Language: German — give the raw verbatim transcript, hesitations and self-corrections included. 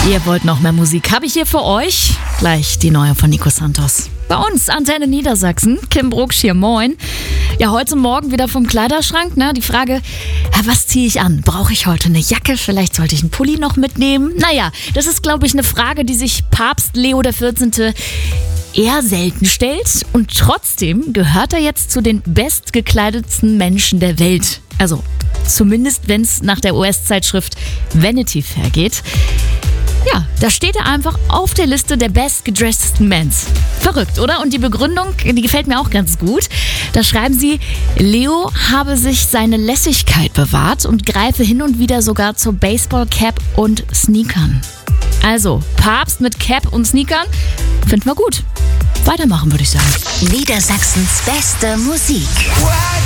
Ihr wollt noch mehr Musik? Habe ich hier für euch gleich die neue von Nico Santos. Bei uns, Antenne Niedersachsen, Kim Brucksch hier, moin. Ja, heute Morgen wieder vom Kleiderschrank, ne? Die Frage, was ziehe ich an? Brauche ich heute eine Jacke? Vielleicht sollte ich einen Pulli noch mitnehmen? Naja, das ist, glaube ich, eine Frage, die sich Papst Leo der vierzehnte eher selten stellt. Und trotzdem gehört er jetzt zu den bestgekleidetsten Menschen der Welt. Also zumindest, wenn es nach der U S-Zeitschrift Vanity Fair geht. Ja, da steht er einfach auf der Liste der bestgedressten Mens. Verrückt, oder? Und die Begründung, die gefällt mir auch ganz gut. Da schreiben sie, Leo habe sich seine Lässigkeit bewahrt und greife hin und wieder sogar zur Baseballcap und Sneakern. Also, Papst mit Cap und Sneakern, finden wir gut. Weitermachen, würde ich sagen. Niedersachsens beste Musik.